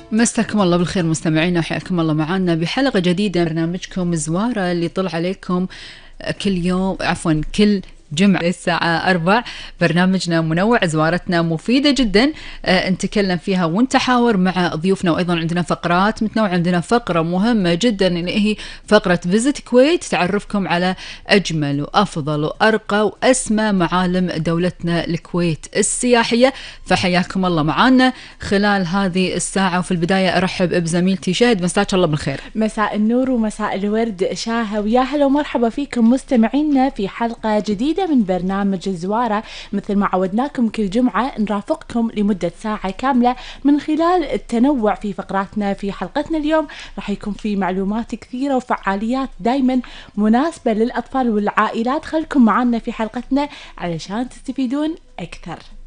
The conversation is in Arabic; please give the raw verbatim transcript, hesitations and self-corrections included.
مساكم الله بالخير مستمعينا، وحياكم الله معنا بحلقة جديدة من برنامجكم زوارة اللي طلع عليكم كل يوم عفوا كل جمعة الساعة أربع. برنامجنا منوع، زوارتنا مفيدة جدا، أه نتكلم فيها ونتحاور مع ضيوفنا، وأيضا عندنا فقرات متنوعة. عندنا فقرة مهمة جدا اللي هي فقرة فيزيت كويت، تعرفكم على أجمل وأفضل وأرقى وأسمى معالم دولتنا الكويت السياحية. فحياكم الله معنا خلال هذه الساعة. وفي البداية أرحب بزميلتي شاهد، مساك الله بالخير. مساء النور ومساء الورد شاهة، ويا هلا ومرحبا فيكم مستمعينا في حلقة جديدة من برنامج الزوارة. مثل ما عودناكم كل جمعة نرافقكم لمدة ساعة كاملة من خلال التنوع في فقراتنا. في حلقتنا اليوم راح يكون في معلومات كثيرة وفعاليات دايما مناسبة للأطفال والعائلات. خلكم معنا في حلقتنا علشان تستفيدون أكثر.